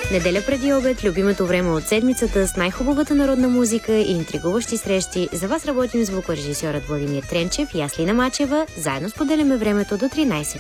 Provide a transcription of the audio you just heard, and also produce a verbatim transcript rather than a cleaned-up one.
Неделя преди обед, любимото време от седмицата с най-хубавата народна музика и интригуващи срещи. За вас работим звукорежисьорът Владимир Тренчев и аз Лина Мачева. Заедно споделяме времето до тринайсет